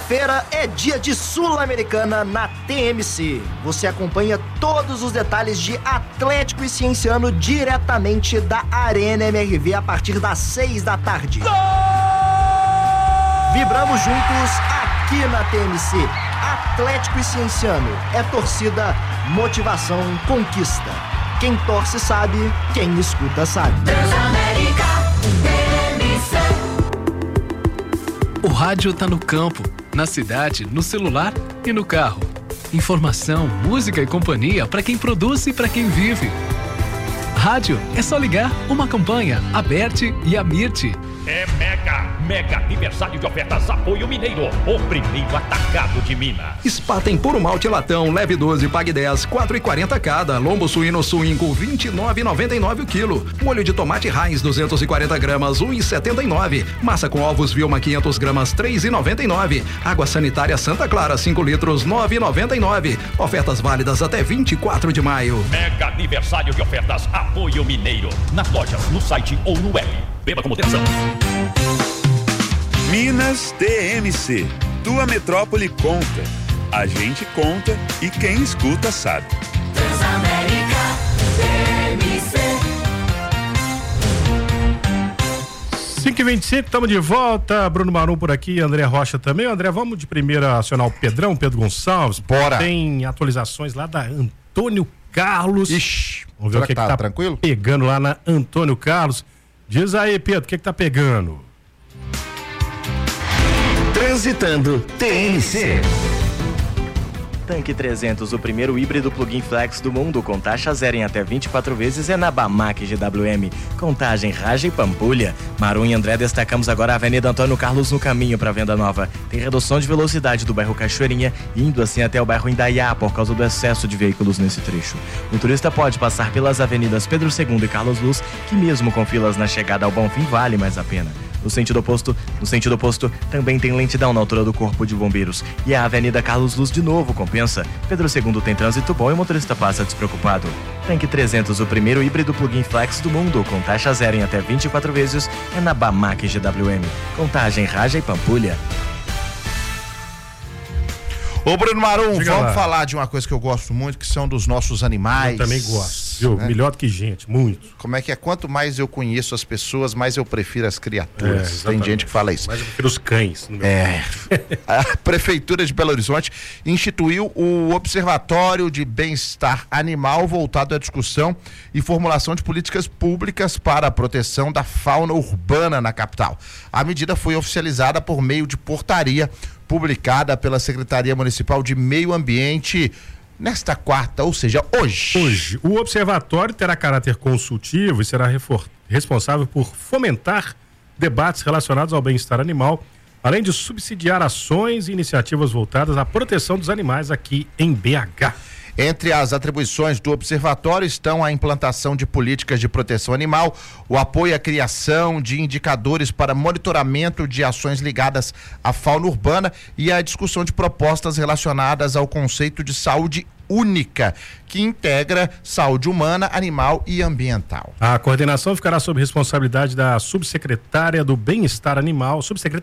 Quinta-feira é dia de Sul-Americana na TMC. Você acompanha todos os detalhes de Atlético e Cienciano diretamente da Arena MRV a partir das 6 da tarde. Gol! Vibramos juntos aqui na TMC. Atlético e Cienciano é torcida, motivação, conquista. Quem torce sabe, quem escuta sabe. Transamérica, TMC. O rádio tá no campo, na cidade, no celular e no carro. Informação, música e companhia para quem produz e para quem vive. Rádio é só ligar uma campanha, Aberte e Amirte. É mega aniversário de ofertas Apoio Mineiro, o primeiro atacado de Minas. Spaten puro malte latão, leve 12, pague 10, 4,40 cada. Lombo suíno suínco, 29,99 o quilo. Molho de tomate Heinz, 240 gramas, 1,79. Massa com ovos Vilma, 500 gramas, 3,99. Água sanitária Santa Clara, 5 litros, 9,99. Ofertas válidas até 24 de maio. Mega aniversário de ofertas Apoio Mineiro. Nas lojas, no site ou no web. Beba com moderação. Minas TMC. Tua metrópole conta. A gente conta e quem escuta sabe. Transamérica, TMC. 5h25, estamos de volta. Bruno Marum por aqui, André Rocha também. André, vamos de primeira acionar o Pedro Gonçalves. Bora. Tem atualizações lá da Antônio Carlos. Ixi, vamos ver o que tá tranquilo? Pegando lá na Antônio Carlos. Diz aí, Pedro, o que tá pegando? Transitando TMC. Tanque 300, o primeiro híbrido plug-in flex do mundo, com taxa zero em até 24 vezes, é na Bamac GWM. Contagem, Raja e Pampulha. Marum e André destacamos agora a Avenida Antônio Carlos no caminho para Venda Nova. Tem redução de velocidade do bairro Cachoeirinha, indo assim até o bairro Indaiá por causa do excesso de veículos nesse trecho. O turista pode passar pelas avenidas Pedro II e Carlos Luz, que mesmo com filas na chegada ao Bonfim vale mais a pena. No sentido oposto, também tem lentidão na altura do Corpo de Bombeiros. E a Avenida Carlos Luz de novo compensa. Pedro II tem trânsito bom e o motorista passa despreocupado. Tanque 300, o primeiro híbrido plug-in flex do mundo, com taxa zero em até 24 vezes, é na Bamac GWM. Contagem, Raja e Pampulha. Ô Bruno Marum, Chega vamos lá. falar de uma coisa que eu gosto muito, que são dos nossos animais. Eu também gosto, viu? Né? Melhor do que gente, muito. Como é que é? Quanto mais eu conheço as pessoas, mais eu prefiro as criaturas. Tem gente que fala isso. Mas eu prefiro os cães. No meu A Prefeitura de Belo Horizonte instituiu o Observatório de Bem-Estar Animal, voltado à discussão e formulação de políticas públicas para a proteção da fauna urbana na capital. A medida foi oficializada por meio de portaria publicada pela Secretaria Municipal de Meio Ambiente nesta quarta, ou seja, hoje. O observatório terá caráter consultivo e será responsável por fomentar debates relacionados ao bem-estar animal, além de subsidiar ações e iniciativas voltadas à proteção dos animais aqui em BH. Entre as atribuições do observatório estão a implantação de políticas de proteção animal, o apoio à criação de indicadores para monitoramento de ações ligadas à fauna urbana e a discussão de propostas relacionadas ao conceito de saúde única, que integra saúde humana, animal e ambiental. A coordenação ficará sob responsabilidade da Subsecretaria do Bem-Estar Animal,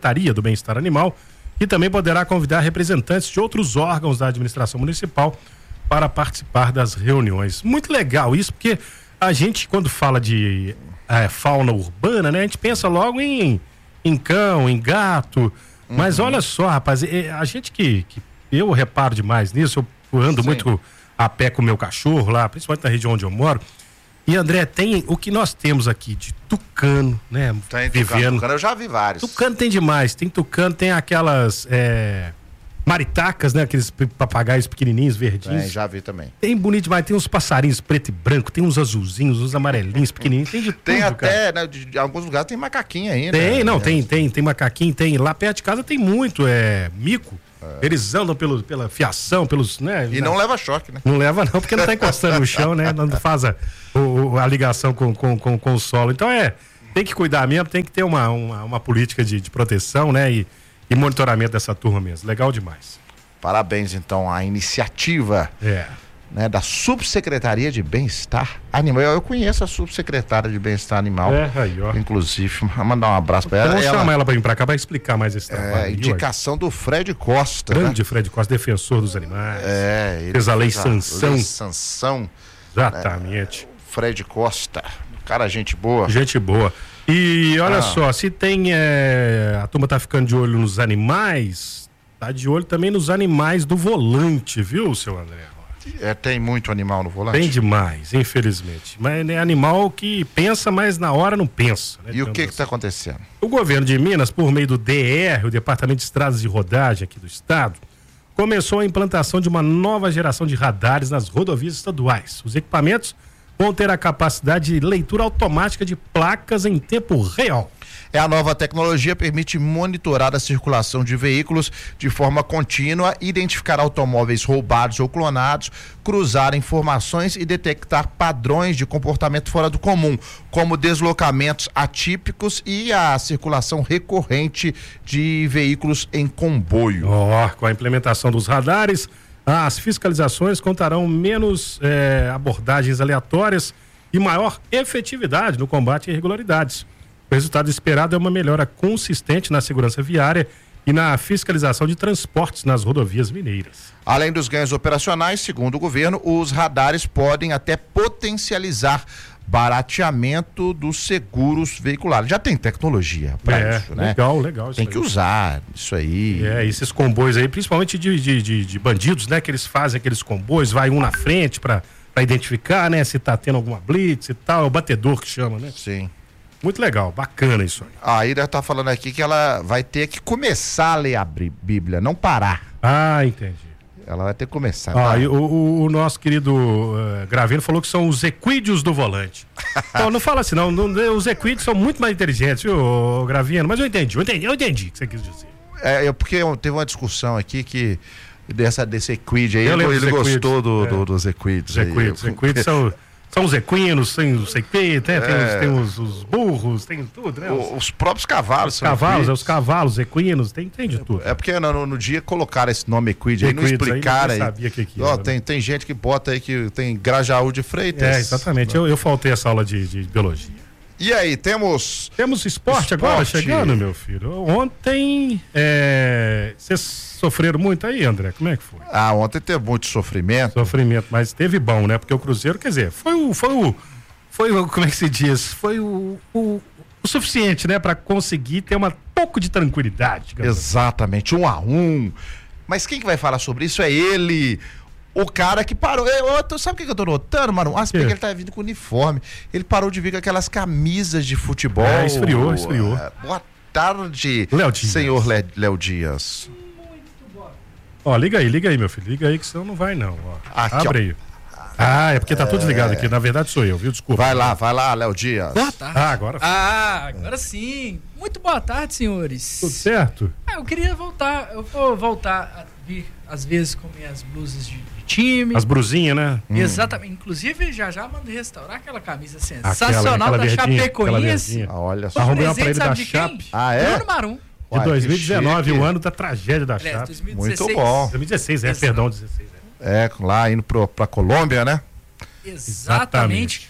que também poderá convidar representantes de outros órgãos da administração municipal para participar das reuniões. Muito legal isso, porque a gente, quando fala de fauna urbana, né, a gente pensa logo em cão, em gato, mas olha só, rapaz, a gente que eu reparo demais nisso, eu ando muito a pé com o meu cachorro lá, principalmente na região onde eu moro, e André, tem o que nós temos aqui de tucano, né, Tem vivendo. tucano, eu já vi vários. Tucano tem demais, tem tucano, tem aquelas maritacas, né? Aqueles papagaios pequenininhos, verdinhos. Já vi também. Tem bonito demais, tem uns passarinhos preto e branco, tem uns azulzinhos, uns amarelinhos pequenininhos, tem de tudo, Tem até, cara. né, de alguns lugares tem macaquinho ainda. Tem macaquinho, tem. Lá perto de casa tem muito, mico. Eles andam pela fiação, pelos, né? E não leva choque, né? Não leva não, porque não tá encostando no chão, né? Não faz a ligação com o solo. Então tem que cuidar mesmo, tem que ter uma política de proteção, né? E monitoramento dessa turma mesmo. Legal demais. Parabéns, então, à iniciativa. né, da Subsecretaria de Bem-Estar Animal. Eu conheço a subsecretária de Bem-Estar Animal. Aí, ó. Inclusive, mandar um abraço para ela. Vamos chamar ela para vir para cá para explicar mais esse trabalho. Indicação do Fred Costa. Grande, né? Fred Costa, defensor dos animais. Ele fez a lei Sansão. Sansão. Exatamente. Fred Costa. Cara, gente boa. Gente boa. E olha só, se tem. A turma tá ficando de olho nos animais, tá de olho também nos animais do volante, viu, seu André? Tem muito animal no volante? Tem demais, infelizmente. Mas é animal que pensa, mas na hora não pensa. Né? E o que está acontecendo? O governo de Minas, por meio do DR, o Departamento de Estradas e Rodagem aqui do estado, começou a implantação de uma nova geração de radares nas rodovias estaduais. Os equipamentos vão ter a capacidade de leitura automática de placas em tempo real. A nova tecnologia permite monitorar a circulação de veículos de forma contínua, identificar automóveis roubados ou clonados, cruzar informações e detectar padrões de comportamento fora do comum, como deslocamentos atípicos e a circulação recorrente de veículos em comboio. Com a implementação dos radares, as fiscalizações contarão menos abordagens aleatórias e maior efetividade no combate a irregularidades. O resultado esperado é uma melhora consistente na segurança viária e na fiscalização de transportes nas rodovias mineiras. Além dos ganhos operacionais, segundo o governo, os radares podem até potencializar barateamento dos seguros veiculares. Já tem tecnologia para isso, né? Legal. Tem que usar isso aí. Esses comboios aí, principalmente de bandidos, né? Que eles fazem aqueles comboios, vai um na frente para identificar, né? Se tá tendo alguma blitz e tal, é o batedor que chama, né? Sim. Muito legal, bacana isso aí. A Ida tá falando aqui que ela vai ter que começar a ler a Bíblia, não parar. Entendi. Ela vai ter que começar. E o nosso querido Gravino falou que são os equídeos do volante. Então, não fala assim, não. Os equídeos são muito mais inteligentes, viu, Gravino? Mas eu entendi o que você quis dizer. Porque teve uma discussão aqui que desse equídeo aí, ele gostou dos equídeos. Os equídeos são os equinos, tem não sei o que, tem os burros, tem tudo, né? Os próprios cavalos. Os cavalos, equinos, tem de tudo. É porque no dia colocaram esse nome equídeo aí, não explicaram aí. Sabia que era, tem gente que bota aí que tem Grajaú de Freitas. Exatamente. Eu faltei essa aula de biologia. E aí, temos esporte agora chegando, meu filho. Ontem, vocês sofreram muito aí, André? Como é que foi? Ontem teve muito sofrimento. Mas teve bom, né? Porque o Cruzeiro, quer dizer, foi como é que se diz? Foi o suficiente, né? Pra conseguir ter um pouco de tranquilidade. Exatamente, 1-1. Mas quem que vai falar sobre isso é ele. O cara que parou. Sabe o que eu tô notando, mano? Porque ele tá vindo com uniforme. Ele parou de vir com aquelas camisas de futebol. Esfriou. Boa tarde, senhor Léo Dias. Muito bom. Liga aí, meu filho. Liga aí que senão não vai, não. Abre aí. É porque tá tudo desligado aqui. Na verdade sou eu, viu? Desculpa. Vai lá, Léo Dias. Boa tarde. Agora sim. Muito boa tarde, senhores. Tudo certo? Eu queria voltar. Eu vou voltar a vir, às vezes, com minhas blusas de time. As brusinhas, né? Exatamente. Inclusive, já mandei restaurar aquela camisa sensacional da Chapecoense. Olha só. Arrumei uma pra ele da Chape. Bruno Marum. De 2019, o ano da tragédia da Chape. 2016. Muito bom. 2016, perdão, 16. Lá indo pra Colômbia, né? Exatamente.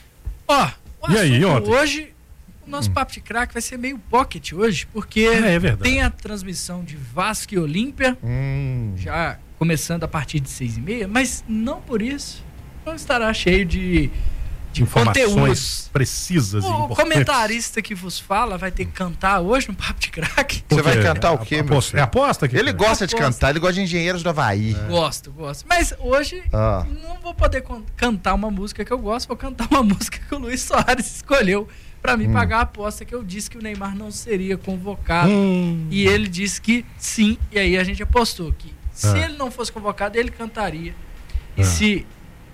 E aí, ontem? Hoje, o nosso Papo de Craque vai ser meio pocket hoje, porque tem a transmissão de Vasco e Olímpia, já começando a partir de 6h30, mas não por isso não estará cheio de informações conteúdos precisas. O comentarista que vos fala vai ter que cantar hoje no Papo de Craque. Você vai cantar o quê, meu filho? Aposta que ele gosta de cantar, ele gosta de Engenheiros do Havaí. Gosto. Mas hoje não vou poder cantar uma música que eu gosto, vou cantar uma música que o Luiz Soares escolheu para me pagar a aposta, que eu disse que o Neymar não seria convocado. E ele disse que sim, e aí a gente apostou que se ele não fosse convocado, ele cantaria. E se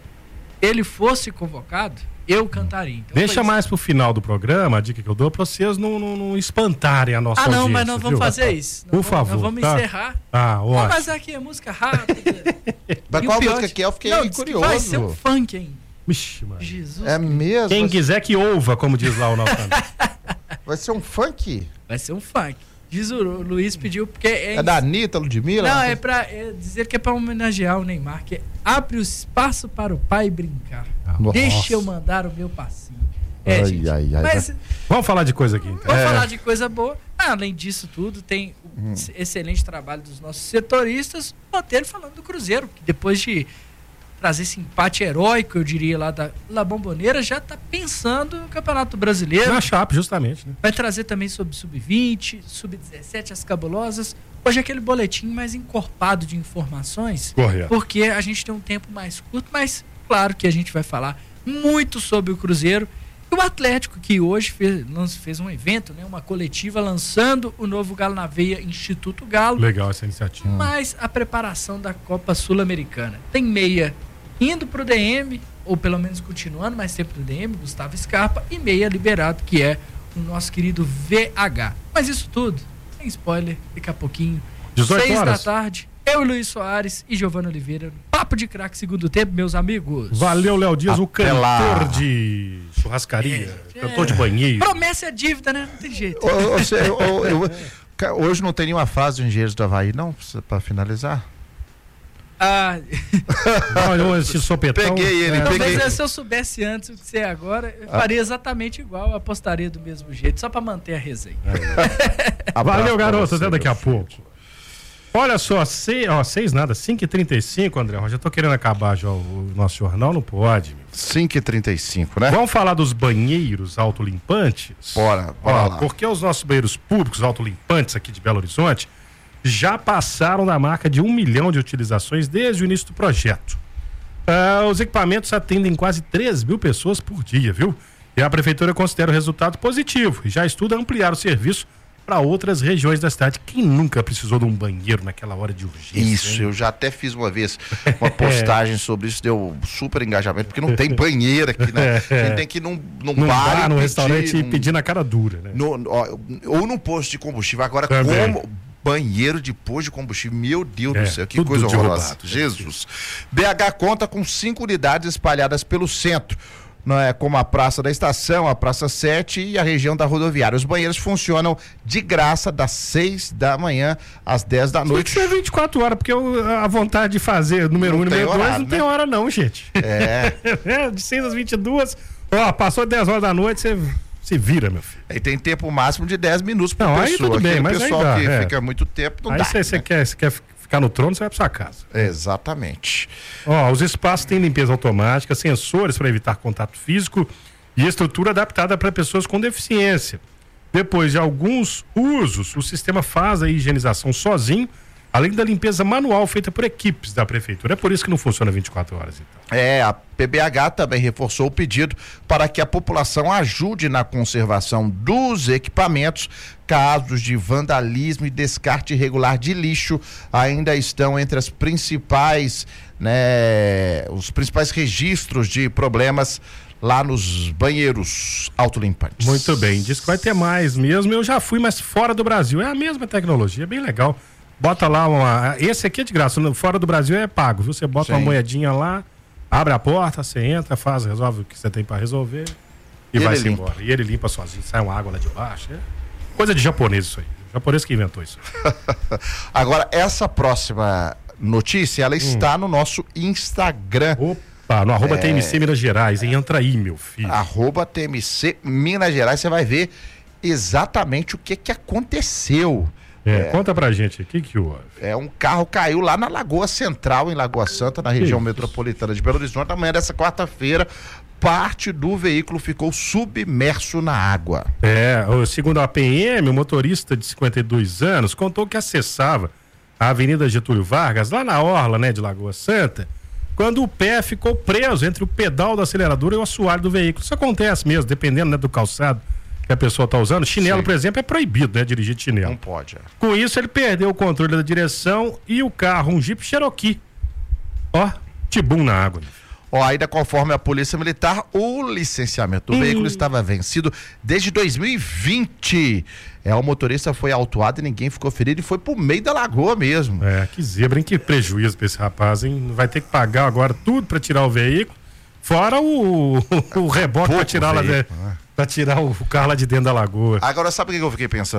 ele fosse convocado, eu cantaria. Então, deixa mais pro final do programa a dica que eu dou pra vocês não espantarem a nossa audiência. Mas não vamos fazer isso. Por favor. Nós vamos encerrar. Ótimo. Mas aqui é música rápida. Mas qual música que é? Eu fiquei curioso. Vai ser um funk, hein? Vixe, mano. Jesus. É mesmo? Quem quiser que ouva, como diz lá o nosso Vai ser um funk? Vai ser um funk. Diz o Luiz pediu, porque... É da Anitta, Ludmilla? Não, é pra dizer que é pra homenagear o Neymar, que abre o espaço para o pai brincar. Nossa. Deixa eu mandar o meu passinho. Mas vamos falar de coisa aqui. Então. Vamos falar de coisa boa. Além disso tudo, tem um excelente trabalho dos nossos setoristas. O roteiro falando do Cruzeiro, que depois de trazer esse empate heróico, eu diria, lá da La Bombonera, já está pensando no Campeonato Brasileiro. Na Chape, justamente. Né? Vai trazer também sobre Sub-20, Sub-17, as cabulosas. Hoje é aquele boletim mais encorpado de informações. Correto. Porque a gente tem um tempo mais curto, mas claro que a gente vai falar muito sobre o Cruzeiro. E o Atlético, que hoje fez um evento, né, uma coletiva lançando o novo Galo na Veia, Instituto Galo. Legal essa iniciativa. Mas a preparação da Copa Sul-Americana. Tem meia indo pro DM, ou pelo menos continuando mais tempo no DM, Gustavo Scarpa, e meia liberado, que é o nosso querido VH. Mas isso tudo, sem spoiler, daqui a pouquinho. 18 6 horas. da tarde, eu, Luiz Soares e Giovana Oliveira. Papo de craque segundo tempo, meus amigos. Valeu, Léo Dias, o Até cantor lá. de churrascaria, cantor de banheiro. Promessa é dívida, né? Não tem jeito. Hoje não tem nenhuma frase do Engenheiros do Havaí, não? Pra finalizar? Não, esse sopetão. Peguei ele, Talvez se eu soubesse antes o que você é agora, eu faria exatamente igual, eu apostaria do mesmo jeito, só pra manter a resenha. Valeu, garoto, até daqui a pouco. Olha só, 5h35, André, eu já tô querendo acabar já o nosso jornal, não pode. 5h35, né? Vamos falar dos banheiros autolimpantes? Bora lá. Porque os nossos banheiros públicos autolimpantes aqui de Belo Horizonte já passaram da marca de 1 milhão de utilizações desde o início do projeto. Os equipamentos atendem quase 3 mil pessoas por dia, viu? E a prefeitura considera o resultado positivo e já estuda ampliar o serviço para outras regiões da cidade. Quem nunca precisou de um banheiro naquela hora de urgência? Isso, hein? eu já até fiz uma vez uma postagem sobre isso, deu super engajamento, porque não tem banheiro aqui, né? A gente tem que ir num bar, no restaurante e pedir na cara dura, né? Ou num posto de combustível. Agora, Também. como banheiro de posto de combustível, meu Deus do céu, que tudo coisa horrorosa. derrubado, Jesus. BH conta com 5 unidades espalhadas pelo centro, não é, como a Praça da Estação, a Praça 7 e a região da rodoviária. Os banheiros funcionam de graça das 6 da manhã às 10 da noite. Tem que ser 24 horas, porque a vontade de fazer número 1 e número 2 não tem hora não, gente. De 6 às 22, passou 10 horas da noite, você se vira, meu filho. Aí tem tempo máximo de 10 minutos por não, pessoa. Aí tudo bem, mas pessoal aí dá, que fica muito tempo, não aí dá. Aí você quer ficar no trono, você vai pra sua casa. Exatamente. Os espaços têm limpeza automática, sensores para evitar contato físico e estrutura adaptada para pessoas com deficiência. Depois de alguns usos, o sistema faz a higienização sozinho, além da limpeza manual feita por equipes da prefeitura. É por isso que não funciona 24 horas. Então. A PBH também reforçou o pedido para que a população ajude na conservação dos equipamentos. Casos de vandalismo e descarte irregular de lixo ainda estão entre as principais, os principais registros de problemas lá nos banheiros autolimpantes. Muito bem, diz que vai ter mais mesmo. Eu já fui, mas fora do Brasil. É a mesma tecnologia, bem legal. Bota lá esse aqui é de graça, fora do Brasil é pago, viu? Você bota uma moedinha lá, abre a porta, você entra, resolve o que você tem para resolver e vai-se embora. E ele limpa sozinho, sai uma água lá de baixo. É coisa de japonês isso aí. Japonês que inventou isso. Agora, essa próxima notícia, ela está no nosso Instagram. Opa, no @TMC Minas Gerais, hein? Entra aí, meu filho. @TMC Minas Gerais, você vai ver exatamente o que aconteceu. Conta pra gente, o que houve? Um carro caiu lá na Lagoa Central, em Lagoa Santa, na região metropolitana de Belo Horizonte. Amanhã dessa quarta-feira, parte do veículo ficou submerso na água. Segundo a PM, o motorista de 52 anos contou que acessava a Avenida Getúlio Vargas, lá na orla, de Lagoa Santa, quando o pé ficou preso entre o pedal do acelerador e o assoalho do veículo. Isso acontece mesmo, dependendo do calçado que a pessoa está usando. Chinelo, por exemplo, é proibido, dirigir de chinelo. Não pode. Com isso, ele perdeu o controle da direção e o carro, um Jeep Cherokee, tibum na água. Ainda conforme a Polícia Militar, o licenciamento do veículo estava vencido desde 2020. O motorista foi autuado e ninguém ficou ferido e foi pro meio da lagoa mesmo. Que zebra, hein? Que prejuízo pra esse rapaz, hein? Vai ter que pagar agora tudo para tirar o veículo, fora o reboque para tirar lá dentro. Pra tirar o carro lá de dentro da lagoa. Agora, sabe o que eu fiquei pensando?